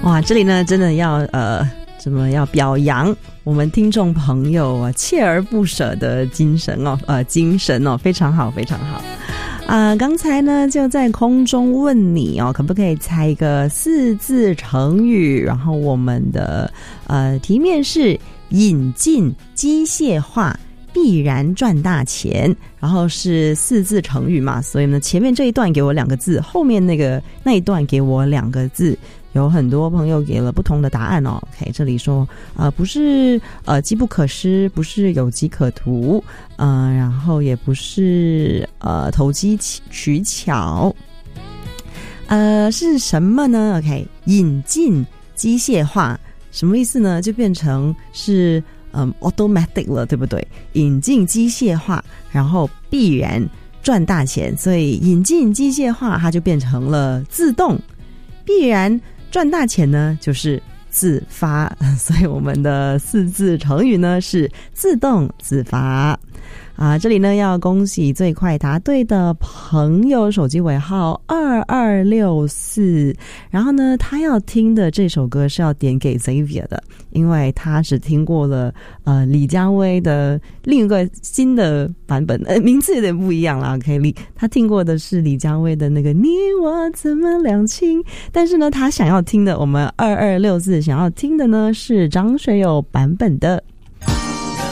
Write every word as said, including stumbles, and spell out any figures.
哇，这里呢真的要呃怎么要表扬我们听众朋友啊锲而不舍的精神哦，呃精神哦，非常好非常好啊、呃！刚才呢就在空中问你哦，可不可以猜一个四字成语？然后我们的呃题面是引进机械化必然赚大钱，然后是四字成语嘛，所以呢前面这一段给我两个字，后面那个那一段给我两个字。有很多朋友给了不同的答案哦。OK， 这里说呃不是呃机不可失，不是有机可图，呃然后也不是呃投机取巧，呃是什么呢 ？OK， 引进机械化什么意思呢？就变成是嗯 automatic 了，对不对？引进机械化，然后必然赚大钱，所以引进机械化它就变成了自动，必然赚大钱呢就是自发，所以我们的四字成语呢是自动自发啊。这里呢要恭喜最快答对的朋友，手机尾号二二六四，然后呢他要听的这首歌是要点给 Xavier 的，因为他只听过了呃李佳薇的另一个新的版本，呃名字有点不一样啦。OK， 李他听过的是李佳薇的那个你我怎么两清，但是呢他想要听的，我们二二六四想要听的呢是张学友版本的